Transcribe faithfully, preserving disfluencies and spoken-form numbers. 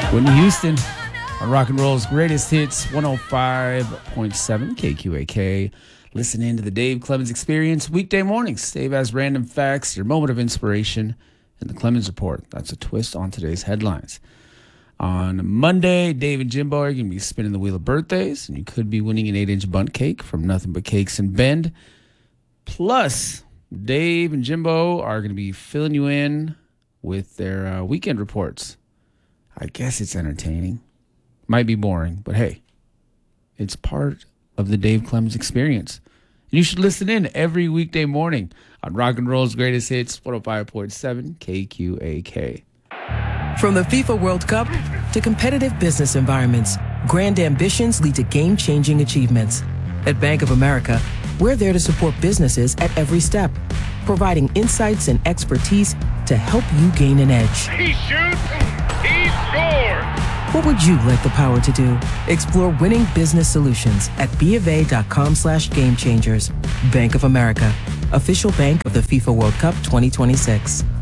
Whitney Houston on Rock and Roll's Greatest Hits, one oh five point seven K Q A K. Listen in to the Dave Clemens Experience weekday mornings. Dave has random facts, your moment of inspiration, and the Clemens Report. That's a twist on today's headlines. On Monday, Dave and Jimbo are going to be spinning the wheel of birthdays, and you could be winning an eight-inch bundt cake from Nothing But Cakes and Bend. Plus, Dave and Jimbo are going to be filling you in with their uh, weekend reports. I guess it's entertaining. Might be boring, but hey, it's part of the Dave Clemens Experience. And you should listen in every weekday morning on Rock and Roll's Greatest Hits, one oh five point seven K Q A K. From the FIFA World Cup to competitive business environments, grand ambitions lead to game-changing achievements. At Bank of America, we're there to support businesses at every step, providing insights and expertise to help you gain an edge. He shoots, he scores! What would you like the power to do? Explore winning business solutions at bofa.com slash game changers. Bank of America, official bank of the FIFA World Cup twenty twenty-six.